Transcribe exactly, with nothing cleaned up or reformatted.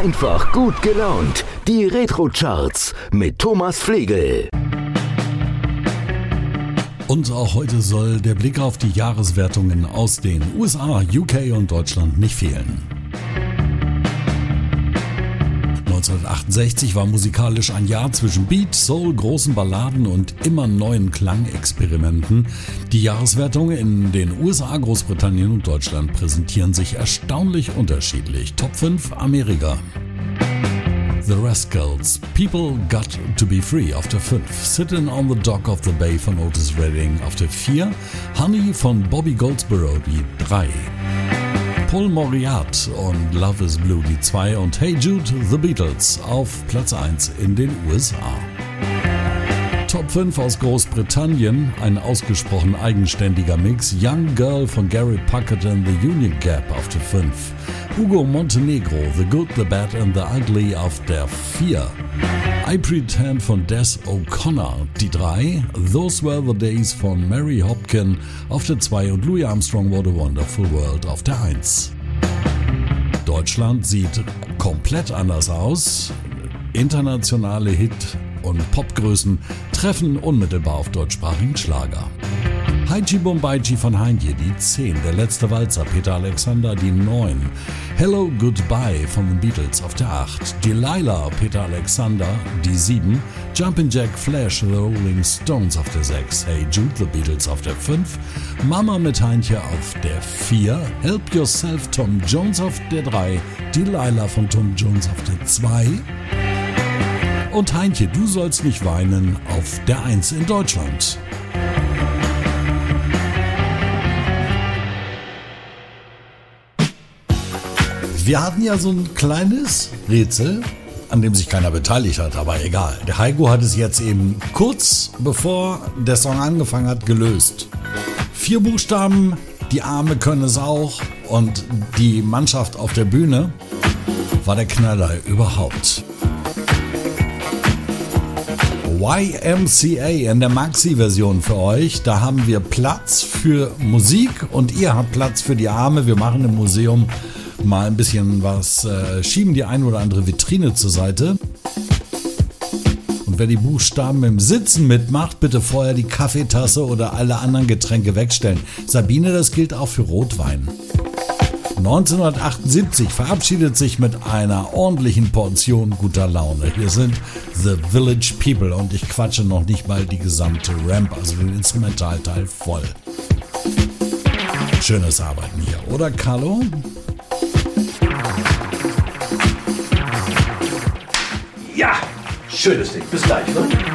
Einfach gut gelaunt. Die Retro-Charts mit Thomas Flegel. Und auch heute soll der Blick auf die Jahreswertungen aus den U S A, U K und Deutschland nicht fehlen. neunzehnhundertachtundsechzig war musikalisch ein Jahr zwischen Beat, Soul, großen Balladen und immer neuen Klangexperimenten. Die Jahreswertungen in den U S A, Großbritannien und Deutschland präsentieren sich erstaunlich unterschiedlich. Top fünf Amerika. The Rascals, People Got to Be Free auf der fünf, Sitting on the Dock of the Bay von Otis Redding auf der vier, Honey von Bobby Goldsboro die drei, Paul Moriarty und Love is Blue die zwei und Hey Jude, The Beatles auf Platz eins in den U S A. Top fünf aus Großbritannien, ein ausgesprochen eigenständiger Mix. Young Girl von Gary Puckett and the Union Gap auf der fünf. Hugo Montenegro, The Good, The Bad and The Ugly auf der vier. I Pretend von Des O'Connor die drei. Those Were the Days von Mary Hopkin auf der zwei und Louis Armstrong What a Wonderful World auf der eins. Deutschland sieht komplett anders aus. Internationale Hit- und Popgrößen treffen unmittelbar auf deutschsprachigen Schlager. Haiji Bombaichi von Heinje die zehn, Der letzte Walzer, Peter Alexander die neun, Hello Goodbye von den Beatles auf der acht, Delilah, Peter Alexander die sieben, Jumpin' Jack Flash, The Rolling Stones auf der sechs, Hey Jude, The Beatles auf der fünf, Mama mit Heinje auf der vier, Help Yourself, Tom Jones auf der drei, Delilah von Tom Jones auf der zwei und Heinje, Du sollst nicht weinen auf der eins in Deutschland. Wir hatten ja so ein kleines Rätsel, an dem sich keiner beteiligt hat, aber egal. Der Heiko hat es jetzt eben kurz bevor der Song angefangen hat gelöst. Vier Buchstaben, die Arme können es auch und die Mannschaft auf der Bühne war der Knaller überhaupt. Y M C A in der Maxi-Version für euch. Da haben wir Platz für Musik und ihr habt Platz für die Arme. Wir machen im Museum mal ein bisschen was, äh, schieben die ein oder andere Vitrine zur Seite. Und wer die Buchstaben im Sitzen mitmacht, bitte vorher die Kaffeetasse oder alle anderen Getränke wegstellen. Sabine, das gilt auch für Rotwein. neunzehnhundertachtundsiebzig verabschiedet sich mit einer ordentlichen Portion guter Laune. Hier sind The Village People und ich quatsche noch nicht mal die gesamte Ramp, also den Instrumentalteil voll. Schönes Arbeiten hier, oder Carlo? Ja, schönes Ding. Bis gleich, ne?